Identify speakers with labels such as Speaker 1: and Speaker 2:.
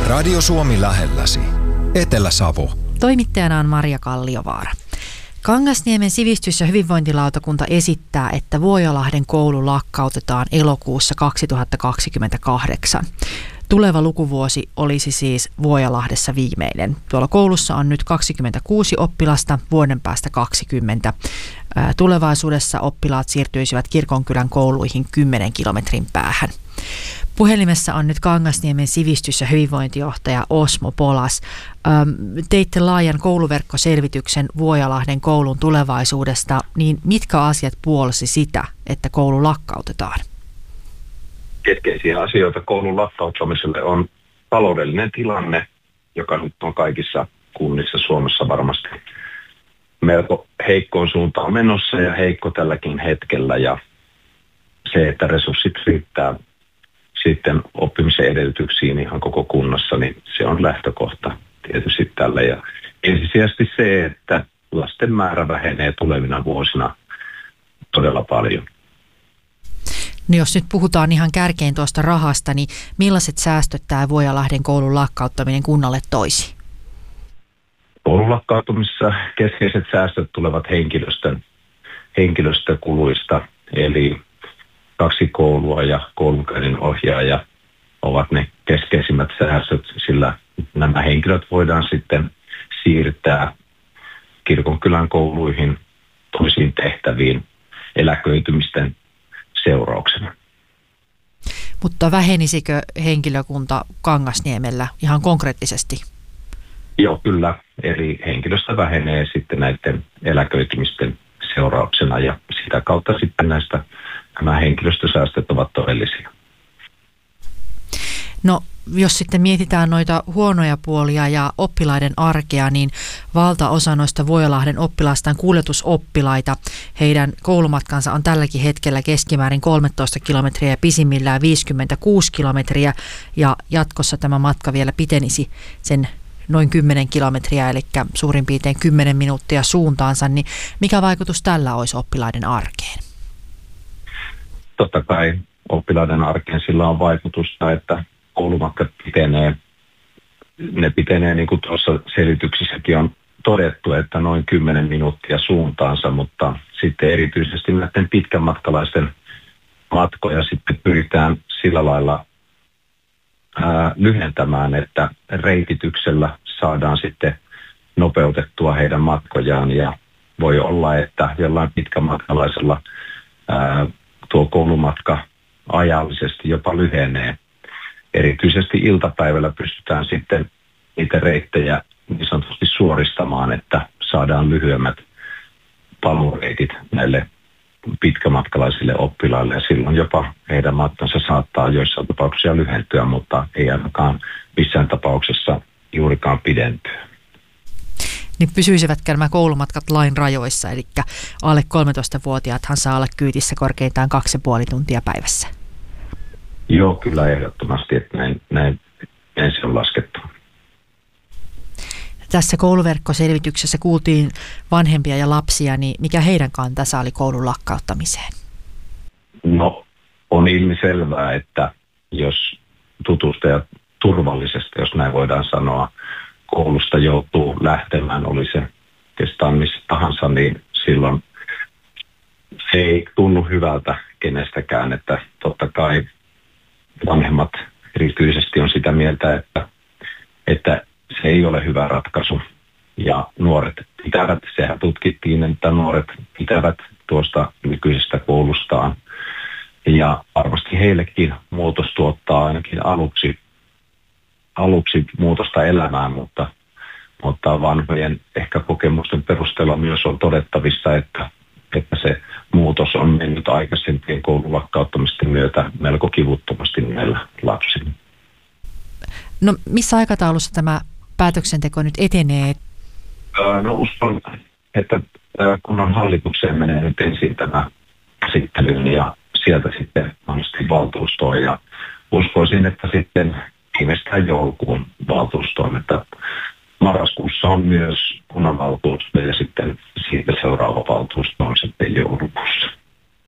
Speaker 1: Radio Suomi lähelläsi. Etelä-Savo.
Speaker 2: Toimittajana on Maria Kalliovaara. Kangasniemen sivistys- ja hyvinvointilautakunta esittää, että Vuojalahden koulu lakkautetaan elokuussa 2028. Tuleva lukuvuosi olisi siis Vuojalahdessa viimeinen. Tuolla koulussa on nyt 26 oppilasta, vuoden päästä 20. Tulevaisuudessa oppilaat siirtyisivät Kirkonkylän kouluihin 10 kilometrin päähän. Puhelimessa on nyt Kangasniemen sivistys- ja hyvinvointijohtaja Osmo Polas. Teitte laajan kouluverkkoselvityksen Vuojalahden koulun tulevaisuudesta, niin mitkä asiat puolsi sitä, että koulu lakkautetaan?
Speaker 3: Keskeisiä asioita koulun lakkauttamiselle on taloudellinen tilanne, joka nyt on kaikissa kunnissa Suomessa varmasti melko heikkoon suuntaan menossa ja heikko tälläkin hetkellä. Ja se, että resurssit riittää sitten oppimisen edellytyksiin ihan koko kunnassa, niin se on lähtökohta tietysti tälle. Ja ensisijaisesti se, että lasten määrä vähenee tulevina vuosina todella paljon.
Speaker 2: No jos nyt puhutaan ihan kärkein tuosta rahasta, niin millaiset säästöt tämä Vuojalahden koulun lakkauttaminen kunnalle toisi?
Speaker 3: Koulun lakkauttamisessa keskeiset säästöt tulevat henkilöstökuluista, eli 2 koulua ja koulunkäynnin ohjaaja ovat ne keskeisimmät säästöt, sillä nämä henkilöt voidaan sitten siirtää Kirkonkylän kouluihin toisiin tehtäviin eläköitymisten seurauksena.
Speaker 2: Mutta vähenisikö henkilökunta Kangasniemellä ihan konkreettisesti?
Speaker 3: Joo, kyllä. Eli henkilöstö vähenee sitten näiden eläköitymisten seurauksena ja sitä kautta sitten nämä henkilöstösäästöt ovat todellisia.
Speaker 2: No, jos sitten mietitään noita huonoja puolia ja oppilaiden arkea, niin valtaosa noista Vuojalahden oppilaista on kuljetusoppilaita. Heidän koulumatkansa on tälläkin hetkellä keskimäärin 13 kilometriä ja pisimmillään 56 kilometriä. Ja jatkossa tämä matka vielä pitenisi sen noin 10 kilometriä, eli suurin piirtein 10 minuuttia suuntaansa. Niin mikä vaikutus tällä olisi oppilaiden arkeen?
Speaker 3: Totta kai oppilaiden arkeen sillä on vaikutusta, että koulumatkat pitenee. Ne pitenee, niin kuin tuossa selityksissäkin on todettu, että noin 10 minuuttia suuntaansa, mutta sitten erityisesti näiden pitkämatkalaisten matkoja sitten pyritään sillä lailla lyhentämään, että reitityksellä saadaan sitten nopeutettua heidän matkojaan ja voi olla, että jollain pitkämatkalaisella tuo koulumatka ajallisesti jopa lyhenee. Erityisesti iltapäivällä pystytään sitten niitä reittejä niin sanotusti suoristamaan, että saadaan lyhyemmät paluureitit näille pitkämatkalaisille oppilaille ja silloin jopa heidän matkansa saattaa joissain tapauksissa lyhentyä, mutta ei ainakaan missään tapauksessa juurikaan pidentyä.
Speaker 2: Niin pysyisivätkö nämä koulumatkat lain rajoissa, eli alle 13-vuotiaathan saa olla kyytissä korkeintaan 2,5 tuntia päivässä?
Speaker 3: Joo, kyllä ehdottomasti, että näin se on laskettu.
Speaker 2: Tässä kouluverkkoselvityksessä kuultiin vanhempia ja lapsia, niin mikä heidän kantansa oli koulun lakkauttamiseen? No, on ilmiselvää, että jos tutustajat turvallisesti, jos näin voidaan sanoa, koulusta joutuu lähtemään, oli se kestaan missä tahansa, niin silloin se ei tunnu hyvältä kenestäkään, että totta kai vanhemmat erityisesti on sitä mieltä, että se ei ole hyvä ratkaisu. Ja nuoret pitävät, sehän tutkittiin, että nuoret pitävät tuosta nykyisestä koulustaan. Ja varmasti heillekin muutos tuottaa ainakin aluksi muutosta elämään, mutta vanhojen ehkä kokemusten perusteella myös on todettavissa, että se muutos on mennyt aikaisempien koulun lakkauttamisten myötä melko kivuttomasti näillä lapsilla. No missä aikataulussa tämä päätöksenteko nyt etenee?
Speaker 3: No uskon, että kunnan hallitukseen menee nyt ensin tämä käsittelyyn ja sieltä sitten mahdollisesti valtuustoon. Ja uskoisin, että sitten viimeistään joulukuun valtuustoon, että marraskuussa on myös kunnanvaltuusto ja sitten siitä seuraava valtuusto on sitten joulukuussa.